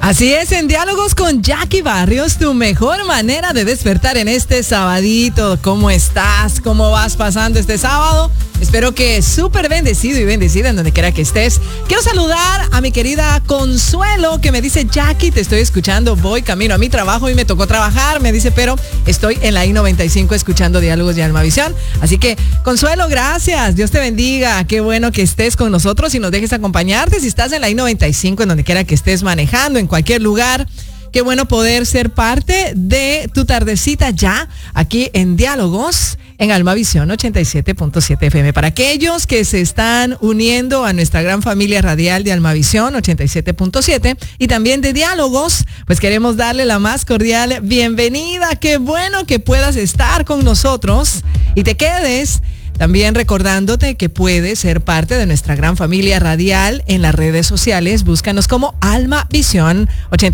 Así es, en Diálogos con Jackie Barrios, tu mejor manera de despertar en este sabadito. ¿Cómo estás? ¿Cómo vas pasando este sábado? Espero que súper bendecido y bendecida en donde quiera que estés. Quiero saludar a mi querida Consuelo, que me dice: Jackie, te estoy escuchando, voy camino a mi trabajo y me tocó trabajar, me dice, pero estoy en la I-95 escuchando Diálogos de Almavisión. Así que, Consuelo, gracias, Dios te bendiga, qué bueno que estés con nosotros y nos dejes acompañarte. Si estás en la I-95, en donde quiera que estés manejando, en cualquier lugar, qué bueno poder ser parte de tu tardecita ya aquí en Diálogos en Almavisión 87.7 FM. Para aquellos que se están uniendo a nuestra gran familia radial de Almavisión 87.7 y también de Diálogos, pues queremos darle la más cordial bienvenida. Qué bueno que puedas estar con nosotros y te quedes. También recordándote que puedes ser parte de nuestra gran familia radial en las redes sociales. Búscanos como Almavisión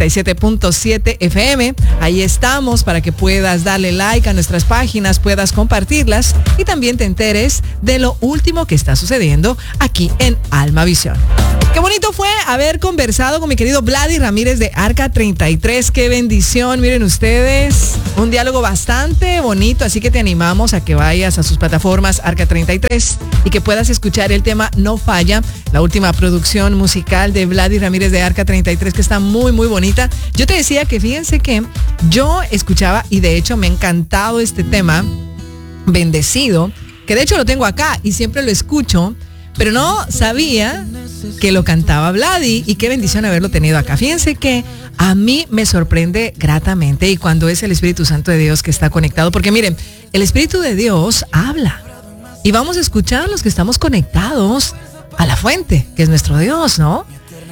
87.7 FM. Ahí estamos para que puedas darle like a nuestras páginas, puedas compartirlas y también te enteres de lo último que está sucediendo aquí en Almavisión. Qué bonito fue haber conversado con mi querido Vladi Ramírez de Arca 33. Qué bendición, miren ustedes. Un diálogo bastante bonito, así que te animamos a que vayas a sus plataformas Arca 33 y que puedas escuchar el tema No Falla, la última producción musical de Vladi Ramírez de Arca 33, que está muy, muy bonita. Yo te decía que fíjense que yo escuchaba y de hecho me ha encantado este tema, Bendecido, que de hecho lo tengo acá y siempre lo escucho, pero no sabía que lo cantaba Vladi y qué bendición haberlo tenido acá. Fíjense que a mí me sorprende gratamente y cuando es el Espíritu Santo de Dios que está conectado, porque miren, el Espíritu de Dios habla y vamos a escuchar a los que estamos conectados a la fuente, que es nuestro Dios, ¿no?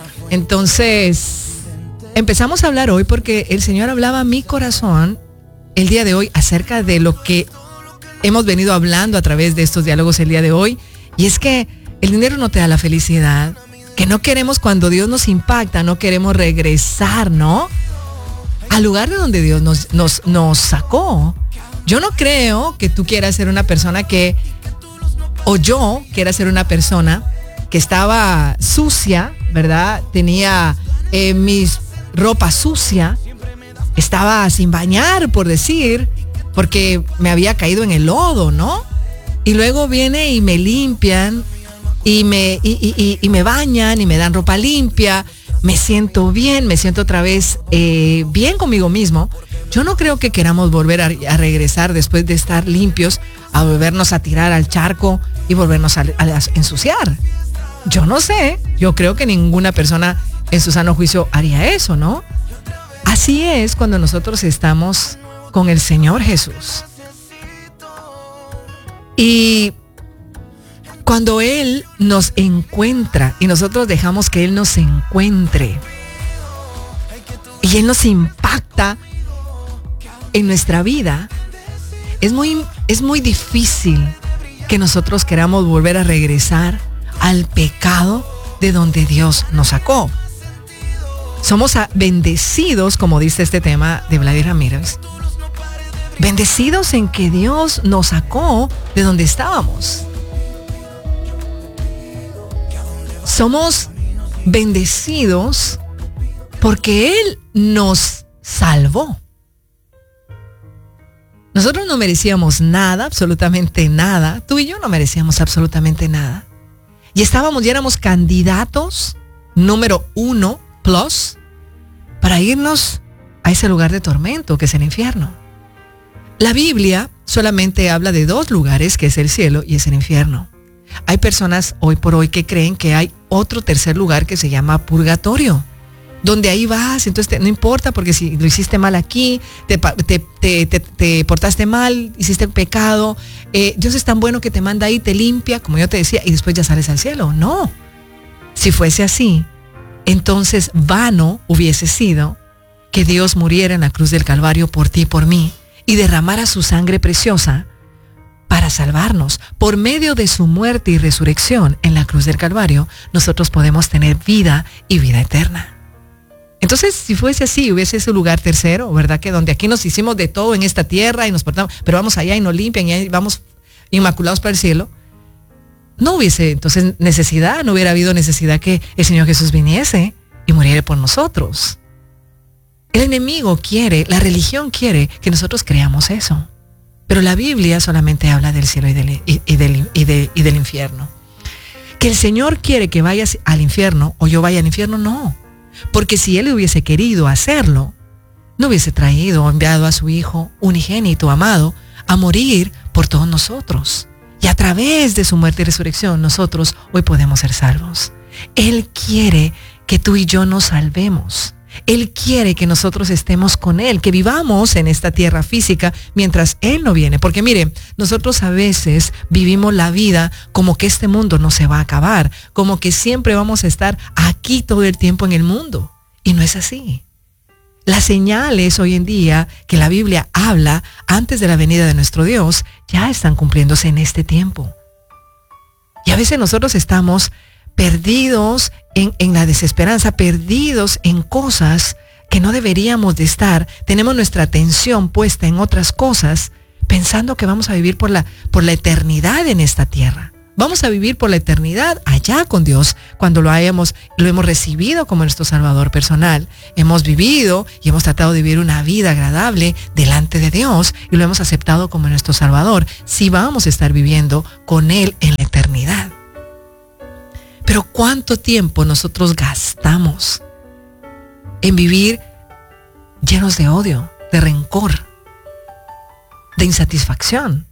Entonces, empezamos a hablar hoy porque el Señor hablaba a mi corazón el día de hoy acerca de lo que hemos venido hablando a través de estos diálogos el día de hoy, y es que el dinero no te da la felicidad, que no queremos, cuando Dios nos impacta, no queremos regresar, ¿no? Al lugar de donde Dios nos sacó. Yo no creo que tú quieras ser una persona que, o yo quiera ser una persona que estaba sucia, ¿verdad? Tenía mis ropa sucia, estaba sin bañar, por decir, porque me había caído en el lodo, ¿no? Y luego viene y me limpian y me bañan y me dan ropa limpia, me siento bien, me siento otra vez bien conmigo mismo. Yo no creo que queramos volver a regresar después de estar limpios, a volvernos a tirar al charco y volvernos a ensuciar. Yo no sé, yo creo que ninguna persona en su sano juicio haría eso, ¿no? Así es cuando nosotros estamos con el Señor Jesús. Y cuando Él nos encuentra y nosotros dejamos que Él nos encuentre y Él nos impacta en nuestra vida, es muy difícil que nosotros queramos volver a regresar al pecado de donde Dios nos sacó. Somos bendecidos, como dice este tema de Vladi Ramírez, bendecidos en que Dios nos sacó de donde estábamos. Somos bendecidos porque Él nos salvó. Nosotros no merecíamos nada, absolutamente nada. Tú y yo no merecíamos absolutamente nada. Y éramos candidatos número 1 plus para irnos a ese lugar de tormento que es el infierno. La Biblia solamente habla de 2 lugares, que es el cielo y es el infierno. Hay personas hoy por hoy que creen que hay otro tercer lugar que se llama purgatorio, donde ahí vas, entonces no importa, porque si lo hiciste mal aquí, te portaste mal, hiciste pecado, Dios es tan bueno que te manda ahí, te limpia, como yo te decía, y después ya sales al cielo. No, si fuese así, entonces vano hubiese sido que Dios muriera en la cruz del Calvario por ti y por mí, y derramara su sangre preciosa para salvarnos. Por medio de su muerte y resurrección en la cruz del Calvario, nosotros podemos tener vida y vida eterna. Entonces, si fuese así, hubiese ese lugar tercero, ¿verdad? Que donde aquí nos hicimos de todo en esta tierra y nos portamos, pero vamos allá y nos limpian y ahí vamos inmaculados para el cielo. No hubiese entonces necesidad, no hubiera habido necesidad que el Señor Jesús viniese y muriera por nosotros. El enemigo quiere, la religión quiere que nosotros creamos eso. Pero la Biblia solamente habla del cielo y del infierno. Que el Señor quiere que vayas al infierno o yo vaya al infierno, no. Porque si Él hubiese querido hacerlo, no hubiese traído o enviado a su Hijo unigénito, amado, a morir por todos nosotros. Y a través de su muerte y resurrección, nosotros hoy podemos ser salvos. Él quiere que tú y yo nos salvemos. Él quiere que nosotros estemos con Él, que vivamos en esta tierra física mientras Él no viene. Porque mire, nosotros a veces vivimos la vida como que este mundo no se va a acabar, como que siempre vamos a estar aquí todo el tiempo en el mundo. Y no es así. Las señales hoy en día que la Biblia habla antes de la venida de nuestro Dios ya están cumpliéndose en este tiempo. Y a veces nosotros estamos perdidos en la desesperanza, perdidos en cosas que no deberíamos de estar. Tenemos nuestra atención puesta en otras cosas, pensando que vamos a vivir por la eternidad en esta tierra. Vamos a vivir por la eternidad allá con Dios cuando lo hemos recibido como nuestro Salvador personal. Hemos vivido y hemos tratado de vivir una vida agradable delante de Dios y lo hemos aceptado como nuestro Salvador. Sí vamos a estar viviendo con Él en la eternidad. Pero ¿cuánto tiempo nosotros gastamos en vivir llenos de odio, de rencor, de insatisfacción,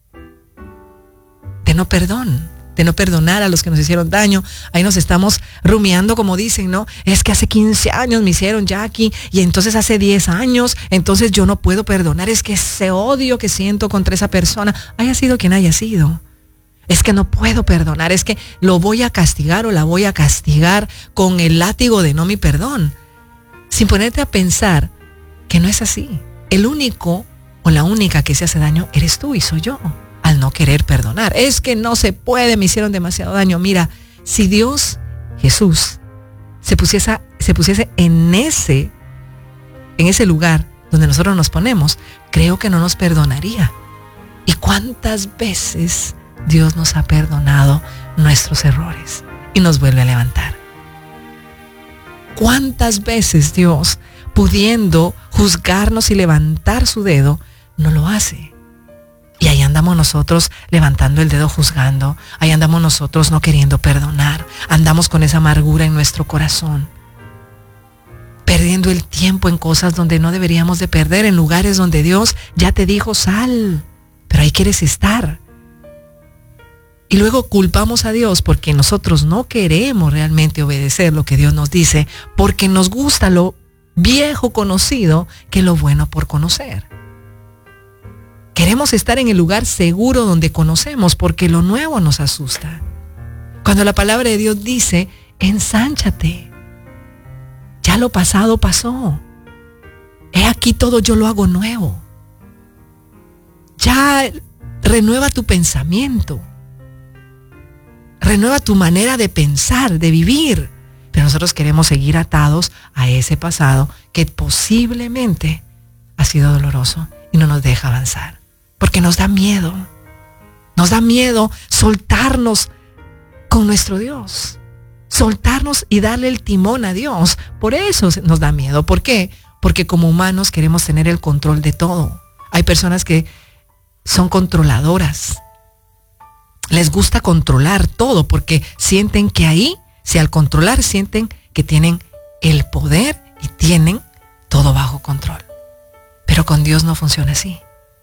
de no perdón, de no perdonar a los que nos hicieron daño? Ahí nos estamos rumiando, como dicen, ¿no? Es que hace 15 años me hicieron, Jackie, y entonces hace 10 años, entonces yo no puedo perdonar. Es que ese odio que siento contra esa persona, haya sido quien haya sido, es que no puedo perdonar, es que lo voy a castigar o la voy a castigar con el látigo de no mi perdón, sin ponerte a pensar que no es así. El único o la única que se hace daño eres tú y soy yo, al no querer perdonar. Es que no se puede, me hicieron demasiado daño. Mira, si Dios, Jesús, se pusiese en ese lugar donde nosotros nos ponemos, creo que no nos perdonaría. ¿Y cuántas veces Dios nos ha perdonado nuestros errores y nos vuelve a levantar? ¿Cuántas veces Dios, pudiendo juzgarnos y levantar su dedo, no lo hace? Y ahí andamos nosotros levantando el dedo juzgando, ahí andamos nosotros no queriendo perdonar, andamos con esa amargura en nuestro corazón, perdiendo el tiempo en cosas donde no deberíamos de perder, en lugares donde Dios ya te dijo sal, pero ahí quieres estar. Y luego culpamos a Dios porque nosotros no queremos realmente obedecer lo que Dios nos dice, porque nos gusta lo viejo conocido que lo bueno por conocer. Queremos estar en el lugar seguro donde conocemos porque lo nuevo nos asusta. Cuando la palabra de Dios dice, ensánchate. Ya lo pasado pasó. He aquí todo yo lo hago nuevo. Ya renueva tu pensamiento. Renueva tu manera de pensar, de vivir. Pero nosotros queremos seguir atados a ese pasado que posiblemente ha sido doloroso y no nos deja avanzar. Porque nos da miedo. Nos da miedo soltarnos con nuestro Dios. Soltarnos y darle el timón a Dios. Por eso nos da miedo. ¿Por qué? Porque como humanos queremos tener el control de todo. Hay personas que son controladoras. Les gusta controlar todo porque sienten que ahí, si al controlar, sienten que tienen el poder y tienen todo bajo control. Pero con Dios no funciona así.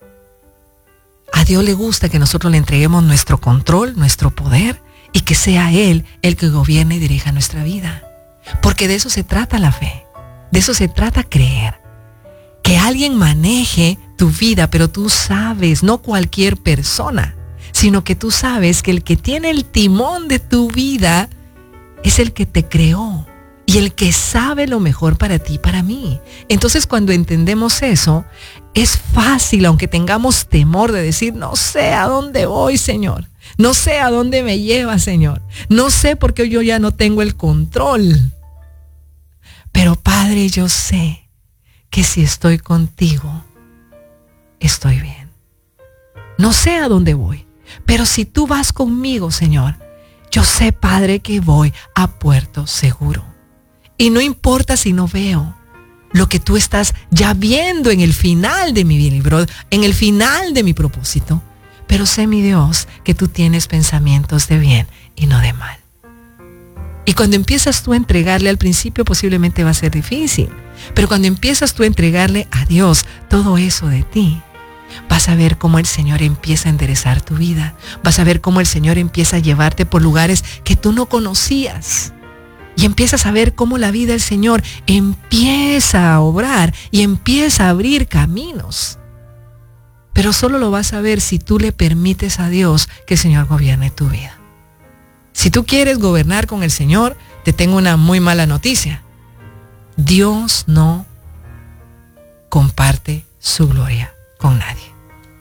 A Dios le gusta que nosotros le entreguemos nuestro control, nuestro poder, y que sea Él el que gobierne y dirija nuestra vida. Porque de eso se trata la fe. De eso se trata creer. Que alguien maneje tu vida, pero tú sabes, no cualquier persona, sino que tú sabes que el que tiene el timón de tu vida es el que te creó y el que sabe lo mejor para ti y para mí. Entonces, cuando entendemos eso, es fácil, aunque tengamos temor de decir, no sé a dónde voy, Señor. No sé a dónde me lleva, Señor. No sé por qué yo ya no tengo el control. Pero, Padre, yo sé que si estoy contigo, estoy bien. No sé a dónde voy, pero si tú vas conmigo, Señor, yo sé, Padre, que voy a puerto seguro. Y no importa si no veo, lo que tú estás ya viendo en el final de mi libro, en el final de mi propósito. Pero sé, mi Dios, que tú tienes pensamientos de bien y no de mal. Y cuando empiezas tú a entregarle, al principio posiblemente va a ser difícil, pero cuando empiezas tú a entregarle a Dios todo eso de ti, vas a ver cómo el Señor empieza a enderezar tu vida. Vas a ver cómo el Señor empieza a llevarte por lugares que tú no conocías. Y empiezas a ver cómo la vida del Señor empieza a obrar y empieza a abrir caminos. Pero solo lo vas a ver si tú le permites a Dios que el Señor gobierne tu vida. Si tú quieres gobernar con el Señor, te tengo una muy mala noticia. Dios no comparte su gloria con nadie.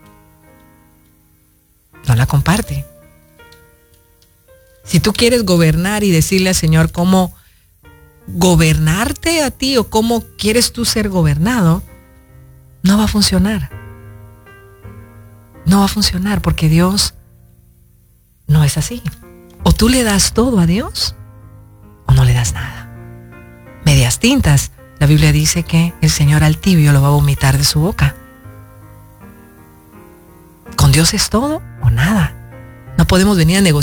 No la comparte. Si tú quieres gobernar y decirle al Señor cómo gobernarte a ti o cómo quieres tú ser gobernado, no va a funcionar. No va a funcionar porque Dios no es así. O tú le das todo a Dios o no le das nada. Medias tintas. La Biblia dice que el Señor al tibio lo va a vomitar de su boca. Con Dios es todo o nada. No podemos venir a negociar